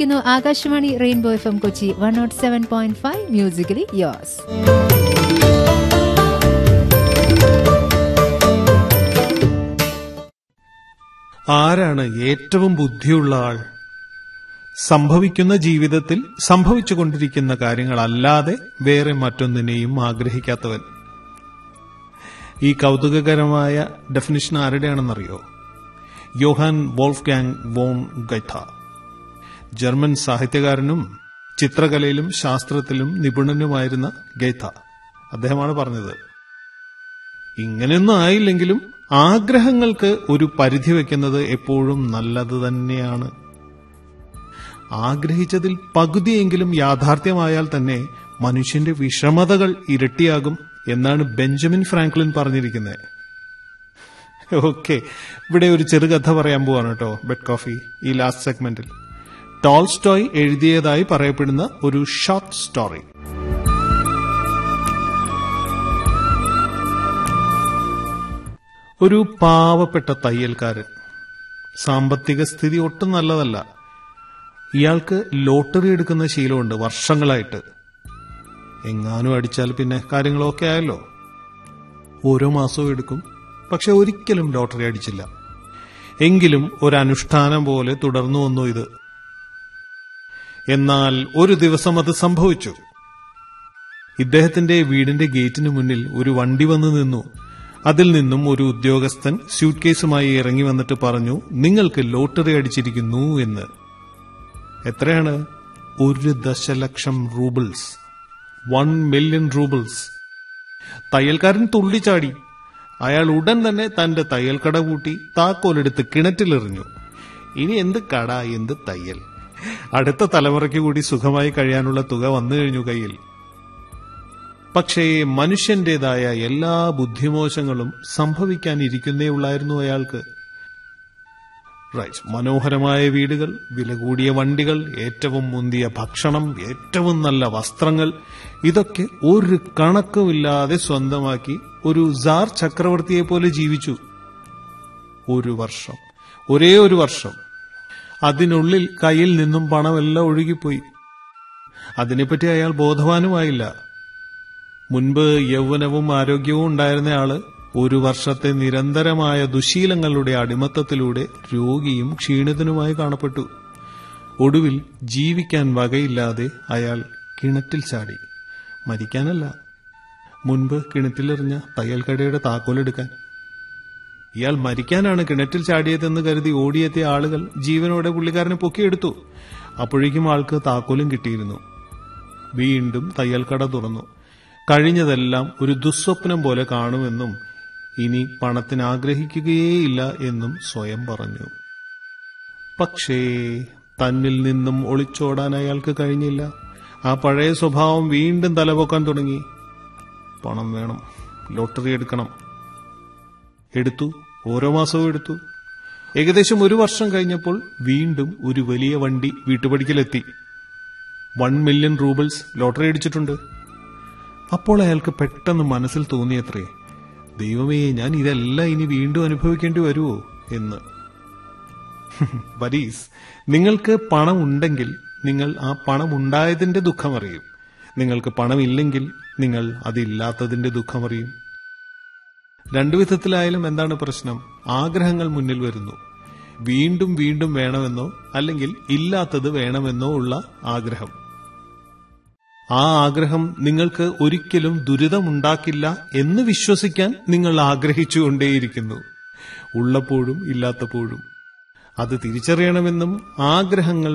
കേട്ടുകൊണ്ടിരിക്കുന്നു Akashvani rainbow FM Kochi 107.5 musically യോസ്. ആരാണ് ഏറ്റവും ബുദ്ധിയുള്ള ആൾ? സംഭവിക്കുന്ന ജീവിതത്തിൽ സംഭവിച്ചുകൊണ്ടിരിക്കുന്ന കാര്യങ്ങളല്ലാതെ വേറെ മറ്റൊന്നിനെയും ആഗ്രഹിക്കാത്തവൻ. ഈ കൗതുകകരമായ definition ആരുടെയാണെന്നറിയോ? Yohan Wolfgang von ഗൈഥ, German സാഹിത്യകാരനും ചിത്രകലയിലും ശാസ്ത്രത്തിലും നിപുണനുമായിരുന്ന ഗൈഥ. അദ്ദേഹമാണ് പറഞ്ഞത്, ഇങ്ങനെയൊന്നും ആയില്ലെങ്കിലും ആഗ്രഹങ്ങൾക്ക് ഒരു പരിധി വയ്ക്കുന്നത് എപ്പോഴും നല്ലത് തന്നെയാണ്. ആഗ്രഹിച്ചതിൽ പകുതിയെങ്കിലും യാഥാർത്ഥ്യമായാൽ തന്നെ മനുഷ്യന്റെ വിഷമതകൾ ഇരട്ടിയാകും എന്നാണ് ബെഞ്ചമിൻ ഫ്രാങ്ക്ലിൻ പറഞ്ഞിരിക്കുന്നത്. ഓക്കെ, ഇവിടെ ഒരു ചെറുകഥ പറയാൻ പോവാണ് കേട്ടോ ബെഡ് കോഫി. ഈ ലാസ്റ്റ് സെഗ്മെന്റിൽ ടോൾസ്റ്റോയ് എഴുതിയതായി പറയപ്പെടുന്ന ഒരു ഷോർട്ട് സ്റ്റോറി. ഒരു പാവപ്പെട്ട തയ്യൽക്കാരൻ. സാമ്പത്തിക സ്ഥിതി ഒട്ടും നല്ലതല്ല. ഇയാൾക്ക് ലോട്ടറി എടുക്കുന്ന ശീലമുണ്ട് വർഷങ്ങളായിട്ട്. എങ്ങാനും അടിച്ചാൽ പിന്നെ കാര്യങ്ങളൊക്കെ ആയല്ലോ. ഓരോ മാസവും എടുക്കും, പക്ഷെ ഒരിക്കലും ലോട്ടറി അടിച്ചില്ല. എങ്കിലും ഒരനുഷ്ഠാനം പോലെ തുടർന്നു വന്നു ഇത്. എന്നാൽ ഒരു ദിവസം അത് സംഭവിച്ചു. ഇദ്ദേഹത്തിന്റെ വീടിന്റെ ഗേറ്റിന് മുന്നിൽ ഒരു വണ്ടി വന്നു നിന്നു. അതിൽ നിന്നും ഒരു ഉദ്യോഗസ്ഥൻ സ്യൂട്ട് കേസുമായി ഇറങ്ങി വന്നിട്ട് പറഞ്ഞു, നിങ്ങൾക്ക് ലോട്ടറി അടിച്ചിരിക്കുന്നു എന്ന്. എത്രയാണ്? 1,00,000 റൂബിൾസ്, 1 മില്യൺ റൂബിൾസ്. തയ്യൽക്കാരൻ തുള്ളിച്ചാടി. അയാൾ ഉടൻ തന്നെ തന്റെ തയ്യൽക്കട പൂട്ടി താക്കോലെടുത്ത് കിണറ്റിലെറിഞ്ഞു. ഇനി എന്ത് കട, എന്ത് തയ്യൽ? അടുത്ത തലമുറയ്ക്ക് കൂടി സുഖമായി കഴിയാനുള്ള തുക വന്നു കഴിഞ്ഞു കയ്യിൽ. പക്ഷേ മനുഷ്യന്റേതായ എല്ലാ ബുദ്ധിമോശങ്ങളും സംഭവിക്കാനിരിക്കുന്നേ ഉള്ളായിരുന്നു അയാൾക്ക്. റൈറ്റ്, മനോഹരമായ വീടുകൾ, വില കൂടിയ വണ്ടികൾ, ഏറ്റവും മുന്തിയ ഭക്ഷണം, ഏറ്റവും നല്ല വസ്ത്രങ്ങൾ, ഇതൊക്കെ ഒരു കണക്കുമില്ലാതെ സ്വന്തമാക്കി ഒരു സാർ ചക്രവർത്തിയെ പോലെ ജീവിച്ചു. ഒരു വർഷം, ഒരേ ഒരു വർഷം. അതിനുള്ളിൽ കയ്യിൽ നിന്നും പണമെല്ലാം ഒഴുകിപ്പോയി. അതിനെപ്പറ്റി അയാൾ ബോധവാനുമായില്ല. മുൻപ് യൗവനവും ആരോഗ്യവും ഉണ്ടായിരുന്നയാള് ഒരു വർഷത്തെ നിരന്തരമായ ദുശീലങ്ങളുടെ അടിമത്തത്തിലൂടെ രോഗിയും ക്ഷീണിതനുമായി കാണപ്പെട്ടു. ഒടുവിൽ ജീവിക്കാൻ വകയില്ലാതെ അയാൾ കിണറ്റിൽ ചാടി. മരിക്കാനല്ല, മുൻപ് കിണറ്റിലെറിഞ്ഞ തയ്യൽക്കടയുടെ താക്കോലെടുക്കാൻ. ഇയാൾ മരിക്കാനാണ് കിണറ്റിൽ ചാടിയതെന്ന് കരുതി ഓടിയെത്തിയ ആളുകൾ ജീവനോടെ പുള്ളിക്കാരനെ പൊക്കിയെടുത്തു. അപ്പോഴേക്കും ആൾക്ക് താക്കോലും കിട്ടിയിരുന്നു. വീണ്ടും തയ്യൽക്കട തുറന്നു. കഴിഞ്ഞതെല്ലാം ഒരു ദുസ്വപ്നം പോലെ കാണുമെന്നും ഇനി പണത്തിന് ആഗ്രഹിക്കുകയേയില്ല എന്നും സ്വയം പറഞ്ഞു. പക്ഷേ തന്നിൽ നിന്നും ഒളിച്ചോടാൻ അയാൾക്ക് കഴിഞ്ഞില്ല. ആ പഴയ സ്വഭാവം വീണ്ടും തലപൊക്കാൻ തുടങ്ങി. പണം വേണം, ലോട്ടറി എടുക്കണം. എടുത്തു, ഓരോ മാസവും എടുത്തു. ഏകദേശം ഒരു വർഷം കഴിഞ്ഞപ്പോൾ വീണ്ടും ഒരു വലിയ വണ്ടി വീട്ടുപടിക്കലെത്തി. 1 മില്യൺ റൂബിൾസ് ലോട്ടറി അടിച്ചിട്ടുണ്ട്. അപ്പോൾ അയാൾക്ക് പെട്ടെന്ന് മനസ്സിൽ തോന്നിയത്രേ, ദൈവമേ, ഞാൻ ഇതെല്ലാം ഇനി വീണ്ടും അനുഭവിക്കേണ്ടി വരുമോ എന്ന്. വരീസ്, നിങ്ങൾക്ക് പണം ഉണ്ടെങ്കിൽ നിങ്ങൾ ആ പണം ഉണ്ടായതിന്റെ ദുഃഖം അറിയും. നിങ്ങൾക്ക് പണമില്ലെങ്കിൽ നിങ്ങൾ അതില്ലാത്തതിന്റെ ദുഃഖം അറിയും. രണ്ടു വിധത്തിലായാലും എന്താണ് പ്രശ്നം? ആഗ്രഹങ്ങൾ മുന്നിൽ വരുന്നു. വീണ്ടും വീണ്ടും വേണമെന്നോ അല്ലെങ്കിൽ ഇല്ലാത്തത് വേണമെന്നോ ഉള്ള ആഗ്രഹം. ആ ആഗ്രഹം നിങ്ങൾക്ക് ഒരിക്കലും ദുരിതമുണ്ടാക്കില്ല എന്ന് വിശ്വസിക്കാൻ നിങ്ങൾ ആഗ്രഹിച്ചുകൊണ്ടേയിരിക്കുന്നു, ഉള്ളപ്പോഴും ഇല്ലാത്തപ്പോഴും. അത് തിരിച്ചറിയണമെന്നും ആഗ്രഹങ്ങൾ